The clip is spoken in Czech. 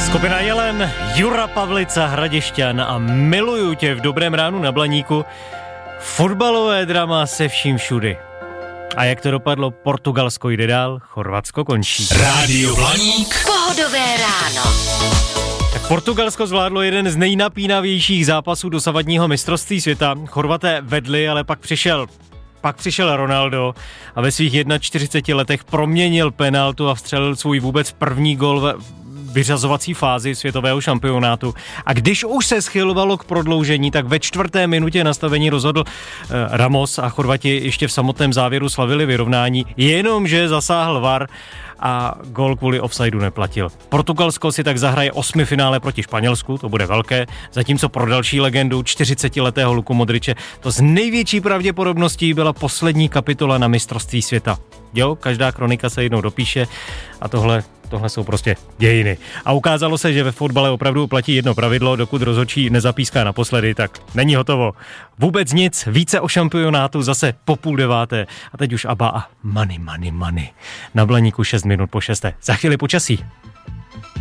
Skupina Jelen, Jura Pavlica, Hradišťan a Miluju tě v Dobrém ránu na Blaníku. Fotbalové drama se vším všudy. A jak to dopadlo? Portugalsko jde dál, Chorvatsko končí. Rádio Blaník. Pohodové ráno. Tak Portugalsko zvládlo jeden z nejnapínavějších zápasů dosavadního mistrovství světa. Chorvaté vedli, ale pak přišel Ronaldo a ve svých 41 letech proměnil penaltu a vstřelil svůj vůbec první gol ve vyřazovací fázi světového šampionátu. A když už se schylovalo k prodloužení, tak ve 4. minutě nastavení rozhodl Ramos a Chorvati ještě v samotném závěru slavili vyrovnání, jenomže zasáhl VAR a gól kvůli offsideu neplatil. Portugalsko si tak zahraje 8. finále proti Španělsku, to bude velké, zatímco pro další legendu 40letého Luku Modriče to s největší pravděpodobností byla poslední kapitola na mistrovství světa. Jo, každá kronika se jednou dopíše a tohle jsou prostě dějiny. A ukázalo se, že ve fotbale opravdu platí jedno pravidlo, dokud rozhodčí nezapíská naposledy, tak není hotovo. Vůbec nic, více o šampionátu zase po 8:30. A teď už ABBA a money. Na Blaníku 6 minut po 6. Za chvíli počasí.